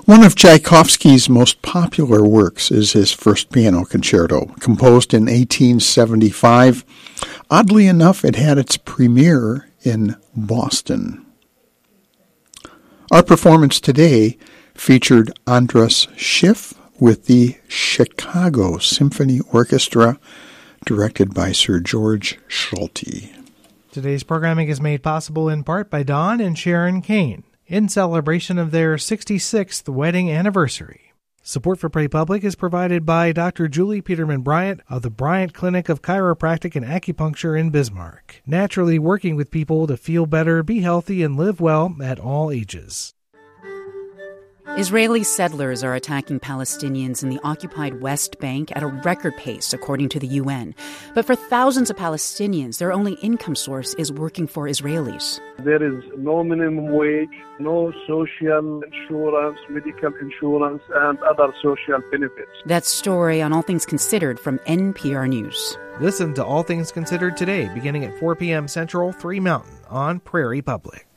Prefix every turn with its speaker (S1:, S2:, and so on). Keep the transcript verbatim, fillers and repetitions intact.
S1: One of Tchaikovsky's most popular works is his First Piano Concerto, composed in eighteen seventy-five. Oddly enough, it had its premiere in Boston. Our performance today featured Andras Schiff with the Chicago Symphony Orchestra, directed by Sir George Solti.
S2: Today's programming is made possible in part by Don and Sharon Kane, in celebration of their sixty-sixth wedding anniversary. Support for Pray Public is provided by Doctor Julie Peterman Bryant of the Bryant Clinic of Chiropractic and Acupuncture in Bismarck, naturally working with people to feel better, be healthy, and live well at all ages.
S3: Israeli settlers are attacking Palestinians in the occupied West Bank at a record pace, according to the U N. But for thousands of Palestinians, their only income source is working for Israelis.
S4: There is no minimum wage, no social insurance, medical insurance, and other social benefits.
S3: That story on All Things Considered from N P R News.
S2: Listen to All Things Considered today, beginning at four p.m. Central, three Mountain, on Prairie Public.